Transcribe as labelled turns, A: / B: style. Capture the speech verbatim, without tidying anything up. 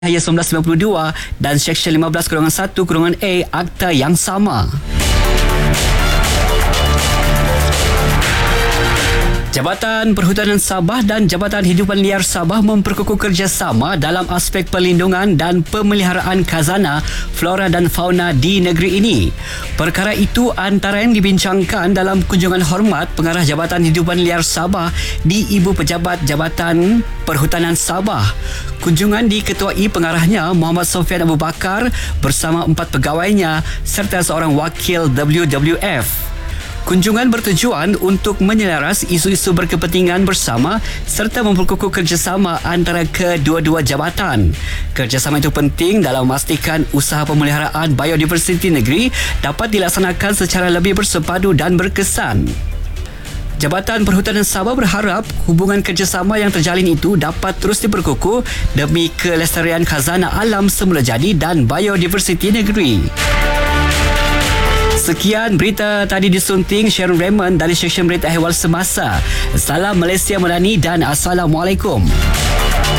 A: Seribu sembilan ratus sembilan puluh dua dan Seksyen lima belas satu A Akta yang sama. Jabatan Perhutanan Sabah dan Jabatan Hidupan Liar Sabah memperkukuh kerjasama dalam aspek perlindungan dan pemeliharaan khazanah, flora dan fauna di negeri ini. Perkara itu antara yang dibincangkan dalam kunjungan hormat Pengarah Jabatan Hidupan Liar Sabah di Ibu Pejabat Jabatan Perhutanan Sabah. Kunjungan diketuai pengarahnya Muhammad Sofian Abu Bakar bersama empat pegawainya serta seorang wakil W W F. Kunjungan bertujuan untuk menyelaras isu-isu berkepentingan bersama serta memperkukuh kerjasama antara kedua-dua jabatan. Kerjasama itu penting dalam memastikan usaha pemeliharaan biodiversiti negeri dapat dilaksanakan secara lebih bersepadu dan berkesan. Jabatan Perhutanan Sabah berharap hubungan kerjasama yang terjalin itu dapat terus diperkukuh demi kelestarian khazanah alam semula jadi dan biodiversiti negeri. Sekian berita tadi disunting Sharon Raymond dari Seksyen Berita Ehwal Semasa. Salam Malaysia Madani dan Assalamualaikum.